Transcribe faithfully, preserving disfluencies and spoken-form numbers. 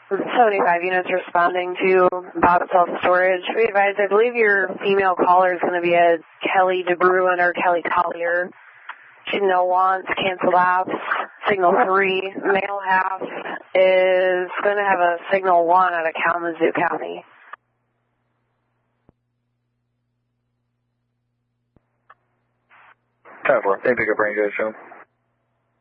seventy-five units responding to Bob at self-storage. We advise, I believe your female caller is going to be a Kelly DeBruin or Kelly Collier. Signal one, canceled ops. Signal three, male half, is going to have a signal one out of Kalamazoo County. Time for it. They pick up range, show.